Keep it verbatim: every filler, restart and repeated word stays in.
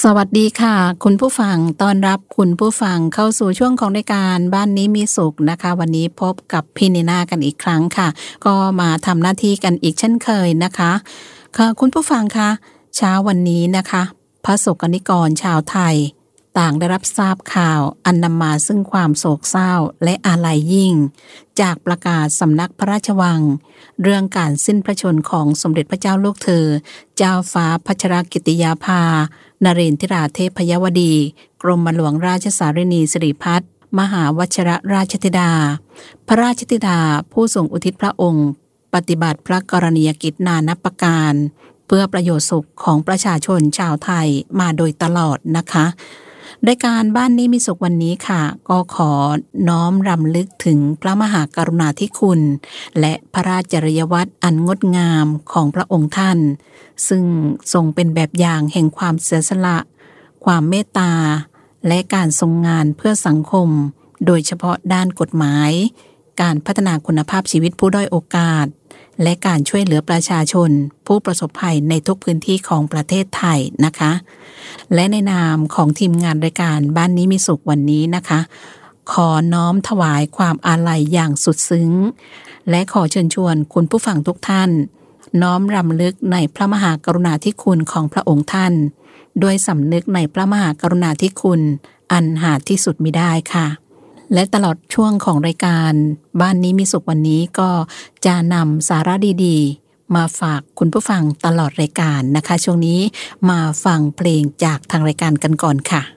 สวัสดีค่ะคุณผู้ฟังต้อนรับคุณผู้ฟังเข้าสู่ช่วงของรายการบ้านนี้มีสุขนะคะวันนี้พบกับพี่นีน่ากันอีกครั้งค่ะก็มาทำหน้าที่กันอีกเช่นเคยนะคะค่ะคุณผู้ฟังคะเช้าวันนี้นะคะพระสงฆ์นิกรชาวไทยต่างได้รับทราบข่าวอันนำมาซึ่งความโศกเศร้าและอาลัยยิ่งจากประกาศสำนักพระราชวังเรื่องการสิ้นพระชนของสมเด็จพระเจ้าลูกเธอเจ้าฟ้าพัชรกิติยาภานเรนทิราเทพยวดีกรมหลวงราชสารินีสิริพัฒน์มหาวชิรราชธิดาพระราชธิดาผู้ทรงอุทิศพระองค์ปฏิบัติพระกรณียกิจนานับประการเพื่อประโยชน์สุขของประชาชนชาวไทยมาโดยตลอดนะคะรายการบ้านนี้มีสุขวันนี้ค่ะก็ขอน้อมรำลึกถึงพระมหากรุณาธิคุณและพระราชจริยวัตรอันงดงามของพระองค์ท่านซึ่งทรงเป็นแบบอย่างแห่งความเสียสละความเมตตาและการทรงงานเพื่อสังคมโดยเฉพาะด้านกฎหมายการพัฒนาคุณภาพชีวิตผู้ด้อยโอกาสและการช่วยเหลือประชาชนผู้ประสบภัยในทุกพื้นที่ของประเทศไทยนะคะและในนามของทีมงานรายการบ้านนี้มีสุขวันนี้นะคะขอน้อมถวายความอาลัยอย่างสุดซึ้งและขอเชิญชวนคุณผู้ฟังทุกท่านน้อมรำลึกในพระมหากรุณาธิคุณของพระองค์ท่านด้วยสำนึกในพระมหากรุณาธิคุณอันหาที่สุดมิได้ค่ะและตลอดช่วงของรายการบ้านนี้มีสุขวันนี้ก็จะนำสาระดีๆมาฝากคุณผู้ฟังตลอดรายการนะคะช่วงนี้มาฟังเพลงจากทางรายการกันก่อนค่ะ